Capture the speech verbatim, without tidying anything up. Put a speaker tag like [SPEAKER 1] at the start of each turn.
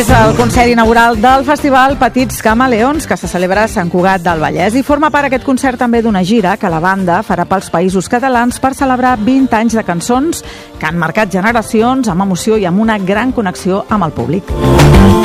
[SPEAKER 1] És el concert inaugural del Festival Petits Camaleons, que se celebra a Sant Cugat del Vallès, i forma part aquest concert també d'una gira que la banda farà pels països catalans per celebrar vint anys de cançons que han marcat generacions amb emoció i amb una gran connexió amb el públic.